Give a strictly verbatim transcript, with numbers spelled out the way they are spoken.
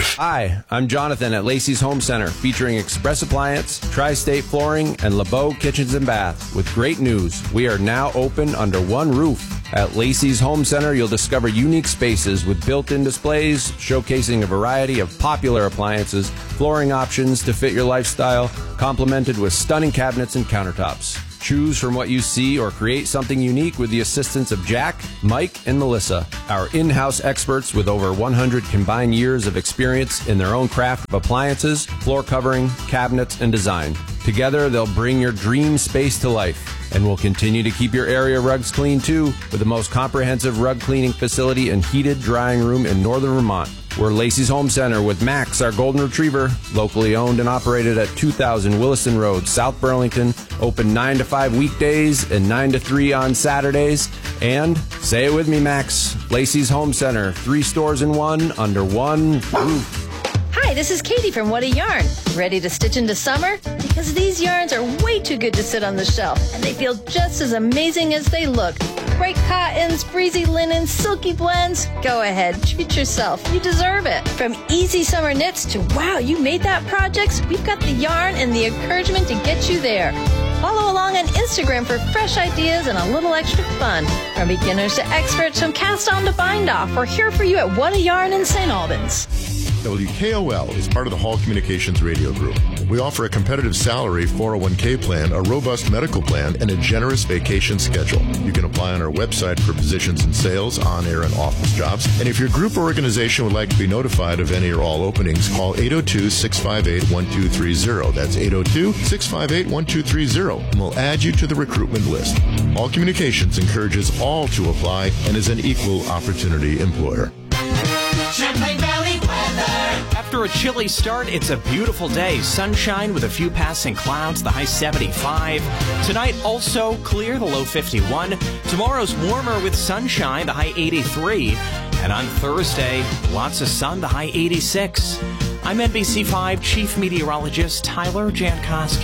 Hi, I'm Jonathan at Lacey's Home Center, featuring Express Appliance, Tri-State Flooring, and LeBeau Kitchens and Bath. With great news, we are now open under one roof. At Lacey's Home Center, you'll discover unique spaces with built-in displays showcasing a variety of popular appliances, flooring options to fit your lifestyle, complemented with stunning cabinets and countertops. Choose from what you see or create something unique with the assistance of Jack, Mike, and Melissa, our in-house experts with over one hundred combined years of experience in their own craft of appliances, floor covering, cabinets, and design. Together, they'll bring your dream space to life. And we'll continue to keep your area rugs clean, too, with the most comprehensive rug cleaning facility and heated drying room in northern Vermont. We're Lacey's Home Center with Max, our golden retriever, locally owned and operated at two thousand Williston Road, South Burlington, open nine to five weekdays and nine to three on Saturdays. And, say it with me, Max, Lacey's Home Center, three stores in one, under one roof. Hi, this is Katie from What a Yarn. Ready to stitch into summer? Because these yarns are way too good to sit on the shelf, and they feel just as amazing as they look. Bright cottons, breezy linens, silky blends. Go ahead, treat yourself. You deserve it. From easy summer knits to wow, you made that projects, we've got the yarn and the encouragement to get you there. Follow along on Instagram for fresh ideas and a little extra fun. From beginners to experts, from cast on to bind off, we're here for you at What a Yarn in Saint Albans. W K O L is part of the Hall Communications Radio Group. We offer a competitive salary four oh one k plan, a robust medical plan, and a generous vacation schedule. You can apply on our website for positions in sales, on-air, and office jobs. And if your group or organization would like to be notified of any or all openings, call eight oh two, six five eight, one two three zero. That's eight oh two, six five eight, one two three zero, and we'll add you to the recruitment list. Hall Communications encourages all to apply and is an equal opportunity employer. Champlain Valley weather. After a chilly start, it's a beautiful day. Sunshine with a few passing clouds, the high seventy-five. Tonight, also clear, the low fifty-one. Tomorrow's warmer with sunshine, the high eighty-three. And on Thursday, lots of sun, the high eighty-six. I'm N B C five Chief Meteorologist Tyler Jankowski.